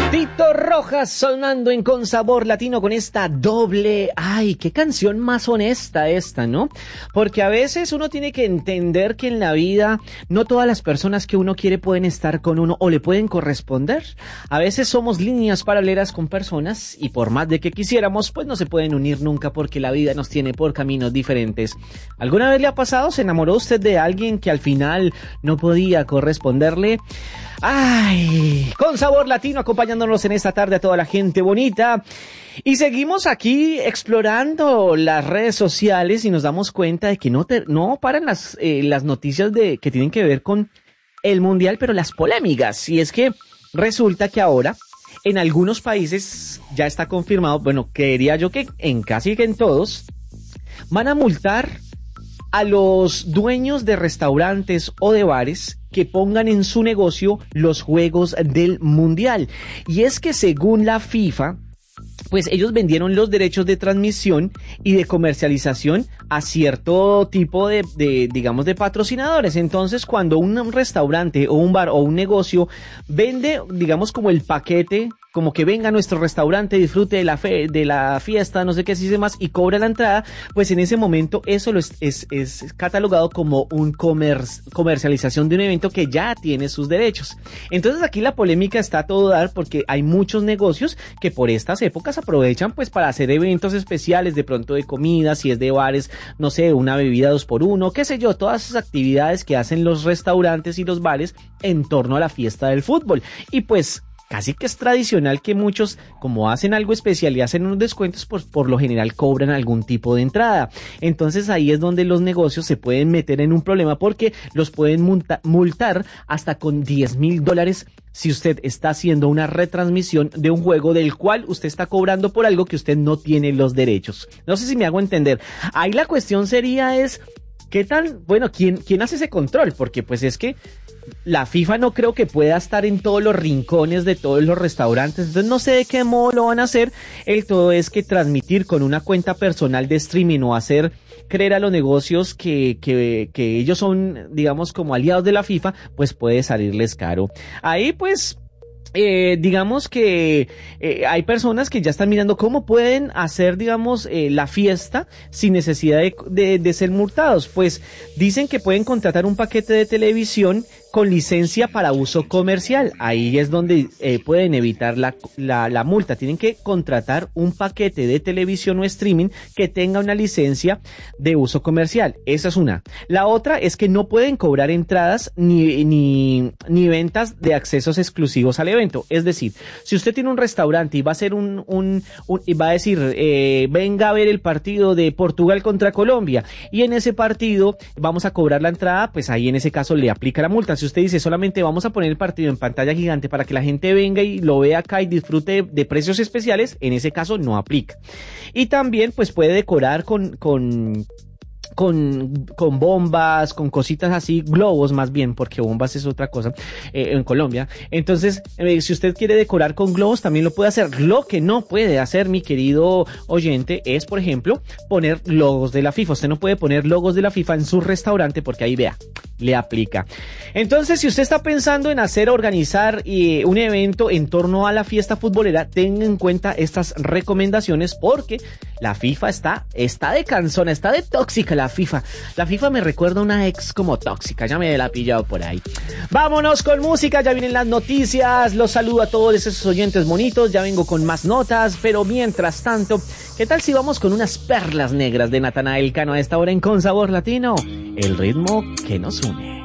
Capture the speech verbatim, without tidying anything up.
Tito Rojas sonando en Con Sabor Latino con esta doble... Ay, qué canción más honesta esta, ¿no? Porque a veces uno tiene que entender que en la vida no todas las personas que uno quiere pueden estar con uno o le pueden corresponder. A veces somos líneas paralelas con personas y por más de que quisiéramos, pues no se pueden unir nunca porque la vida nos tiene por caminos diferentes. ¿Alguna vez le ha pasado? ¿Se enamoró usted de alguien que al final no podía corresponderle? Ay, Con Sabor Latino acompañándonos en esta tarde a toda la gente bonita. Y seguimos aquí explorando las redes sociales y nos damos cuenta de que no, te, no paran las, eh, las noticias de, que tienen que ver con el mundial, pero las polémicas. Y es que resulta que ahora en algunos países ya está confirmado, bueno, creería yo que en casi que en todos, van a multar a los dueños de restaurantes o de bares que pongan en su negocio los juegos del mundial. Y es que según la FIFA, pues ellos vendieron los derechos de transmisión y de comercialización a cierto tipo de, de, digamos, de patrocinadores. Entonces, cuando un restaurante o un bar o un negocio vende, digamos, como el paquete, como que venga a nuestro restaurante, disfrute de la fe, de la fiesta, no sé qué, así demás, y cobra la entrada, pues en ese momento eso lo es, es, es catalogado como un comer, comercialización de un evento que ya tiene sus derechos. Entonces aquí la polémica está a todo dar porque hay muchos negocios que por estas épocas aprovechan pues para hacer eventos especiales, de pronto de comida, si es de bares, no sé, una bebida dos por uno, qué sé yo, todas esas actividades que hacen los restaurantes y los bares en torno a la fiesta del fútbol. Y pues casi que es tradicional que muchos, como hacen algo especial y hacen unos descuentos, pues por lo general cobran algún tipo de entrada. Entonces ahí es donde los negocios se pueden meter en un problema porque los pueden multa, multar hasta con diez mil dólares si usted está haciendo una retransmisión de un juego del cual usted está cobrando por algo que usted no tiene los derechos. No sé si me hago entender. Ahí la cuestión sería es, ¿qué tal? Bueno, ¿quién, quién hace ese control? Porque pues es que la FIFA no creo que pueda estar en todos los rincones de todos los restaurantes, entonces no sé de qué modo lo van a hacer. El todo es que transmitir con una cuenta personal de streaming o hacer creer a los negocios que, que, que ellos son, digamos, como aliados de la FIFA, pues puede salirles caro. Ahí pues... Eh, digamos que eh, hay personas que ya están mirando cómo pueden hacer, digamos, eh, la fiesta sin necesidad de, de, de ser multados. Pues dicen que pueden contratar un paquete de televisión con licencia para uso comercial. Ahí es donde eh, pueden evitar la, la, la multa. Tienen que contratar un paquete de televisión o streaming que tenga una licencia de uso comercial. Esa es una. La otra es que no pueden cobrar entradas ni, ni, ni ventas de accesos exclusivos al evento. Es decir, si usted tiene un restaurante y va a hacer un, un, un y va a decir, eh, venga a ver el partido de Portugal contra Colombia, y en ese partido vamos a cobrar la entrada, pues ahí en ese caso le aplica la multa. Si usted dice solamente vamos a poner el partido en pantalla gigante para que la gente venga y lo vea acá y disfrute de, de precios especiales, en ese caso no aplica. Y también pues puede decorar con, con con, con bombas, con cositas así, globos más bien, porque bombas es otra cosa, eh, en Colombia. Entonces, eh, si usted quiere decorar con globos, también lo puede hacer. Lo que no puede hacer, mi querido oyente, es, por ejemplo, poner logos de la FIFA. Usted no puede poner logos de la FIFA en su restaurante porque ahí, vea, le aplica. Entonces, si usted está pensando en hacer, organizar eh, un evento en torno a la fiesta futbolera, tenga en cuenta estas recomendaciones porque la FIFA está, está de cansona, está de tóxica la FIFA. La FIFA me recuerda a una ex como tóxica, ya me la he pillado por ahí. Vámonos con música, ya vienen las noticias, los saludo a todos esos oyentes bonitos, ya vengo con más notas, pero mientras tanto, ¿qué tal si vamos con unas perlas negras de Natanael Cano a esta hora en Con Sabor Latino? El ritmo que nos une.